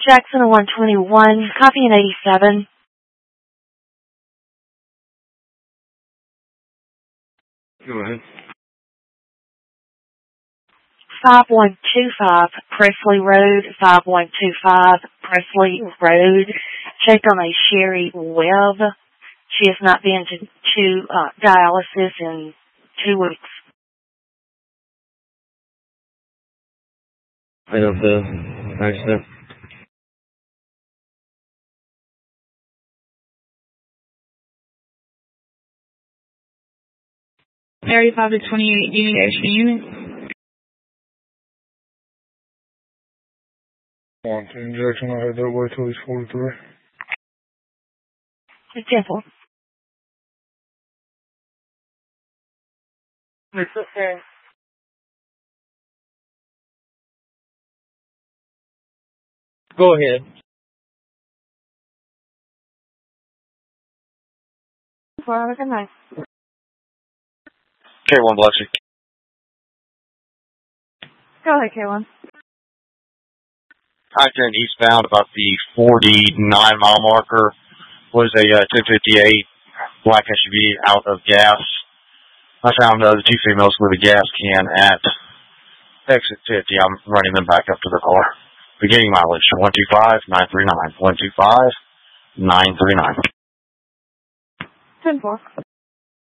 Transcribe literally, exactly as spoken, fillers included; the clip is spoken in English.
Jackson one twenty-one, copy an eighty-seven. Go ahead. five one two five Presley Road, five one two five Presley Road. Check on a Sherry Webb. She has not been to, to uh, dialysis in two weeks. I know the accident. Area five to twenty-eight, do you need extra units? One, two, Jackson, I had that way till he's forty-three. It's simple. It's okay. Go ahead. Well, have a good night. K one, bless you. Go ahead, K one. Hi, turn eastbound about the forty-nine mile marker. Was a uh, ten fifty-eight black S U V out of gas. I found uh, the two females with a gas can at exit fifty. I'm running them back up to the car. Beginning mileage one two five nine three nine. one two five nine three nine. ten four.